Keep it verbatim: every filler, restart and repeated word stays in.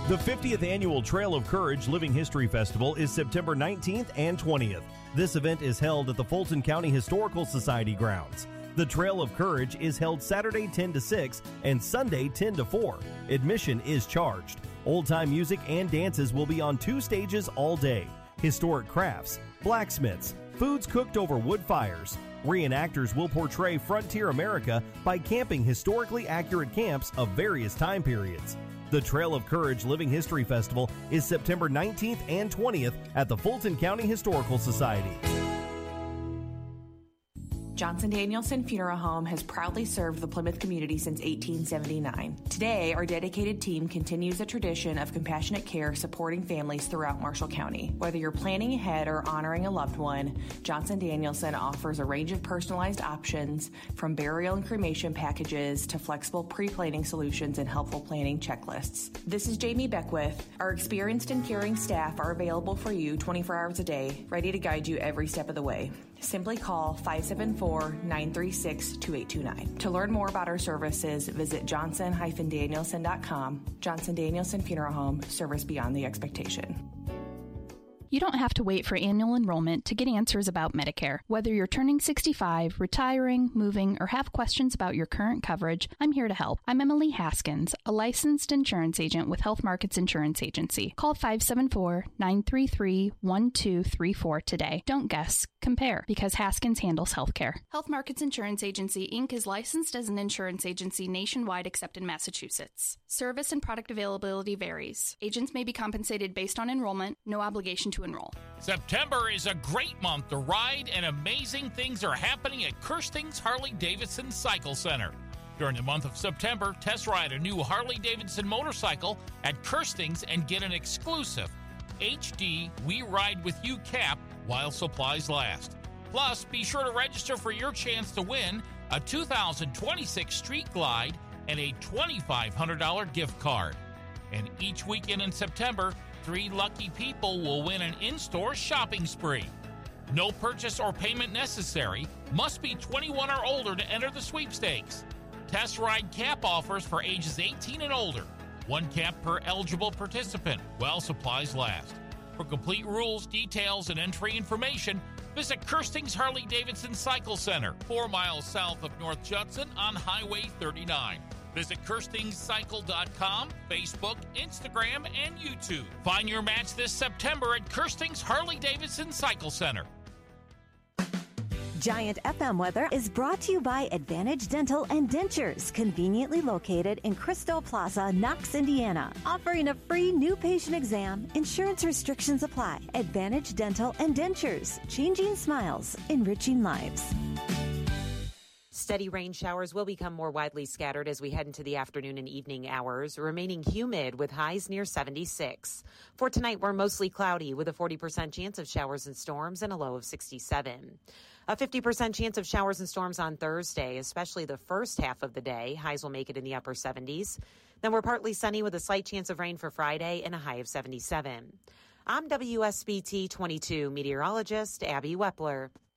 The fiftieth Annual Trail of Courage Living History Festival is September nineteenth and twentieth. This event is held at the Fulton County Historical Society grounds. The Trail of Courage is held Saturday ten to six and Sunday ten to four. Admission is charged. Old-time music and dances will be on two stages all day. Historic crafts, blacksmiths, foods cooked over wood fires. Reenactors will portray frontier America by camping historically accurate camps of various time periods. The Trail of Courage Living History Festival is September nineteenth and twentieth at the Fulton County Historical Society. Johnson Danielson Funeral Home has proudly served the Plymouth community since eighteen seventy-nine. Today, our dedicated team continues the tradition of compassionate care supporting families throughout Marshall County. Whether you're planning ahead or honoring a loved one, Johnson Danielson offers a range of personalized options from burial and cremation packages to flexible pre-planning solutions and helpful planning checklists. This is Jamie Beckwith. Our experienced and caring staff are available for you twenty-four hours a day, ready to guide you every step of the way. Simply call five seven four, nine three six, two eight two nine. To learn more about our services, visit johnson dash danielson dot com. Johnson Danielson Funeral Home, service beyond the expectation. You don't have to wait for annual enrollment to get answers about Medicare. Whether you're turning sixty-five, retiring, moving, or have questions about your current coverage, I'm here to help. I'm Emily Haskins, a licensed insurance agent with Health Markets Insurance Agency. Call five seven four, nine three three, one two three four today. Don't guess, compare, because Haskins handles healthcare. Health Markets Insurance Agency, Incorporated is licensed as an insurance agency nationwide except in Massachusetts. Service and product availability varies. Agents may be compensated based on enrollment, no obligation to enroll. September is a great month to ride, and amazing things are happening at Kirstings Harley-Davidson Cycle Center. During the month of September, test ride a new Harley-Davidson motorcycle at Kirstings and get an exclusive H D We Ride With You cap while supplies last. Plus, be sure to register for your chance to win a two thousand twenty-six Street Glide and a twenty-five hundred dollars gift card. And each weekend in September, three lucky people will win an in-store shopping spree. No purchase or payment necessary. Must be twenty-one or older to enter the sweepstakes. Test ride cap offers for ages eighteen and older. One cap per eligible participant while supplies last. For complete rules, details, and entry information, visit Kirstings Harley-Davidson Cycle Center, four miles south of North Judson on Highway thirty-nine. Visit kirstings cycle dot com, Facebook, Instagram, and YouTube. Find your match this September at Kirstings Harley-Davidson Cycle Center. Giant F M weather is brought to you by Advantage Dental and Dentures, conveniently located in Cristo Plaza, Knox, Indiana. Offering a free new patient exam. Insurance restrictions apply. Advantage Dental and Dentures, changing smiles, enriching lives. Steady rain showers will become more widely scattered as we head into the afternoon and evening hours, remaining humid with highs near seventy-six. For tonight, we're mostly cloudy with a forty percent chance of showers and storms and a low of sixty-seven. A fifty percent chance of showers and storms on Thursday, especially the first half of the day. Highs will make it in the upper seventies. Then we're partly sunny with a slight chance of rain for Friday and a high of seventy-seven. I'm W S B T twenty-two meteorologist Abby Wepler.